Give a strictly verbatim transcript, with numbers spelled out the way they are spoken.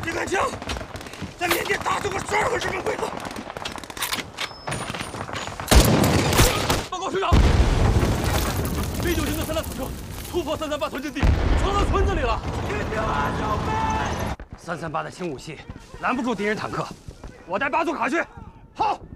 别看枪，在缅甸打死过十二个日本鬼子。报告师长，B九型的三辆坦克突破三三八屯阵地，闯到村子里了。听听啊，小飞！三三八的轻武器拦不住敌人坦克，我带八座卡去。好。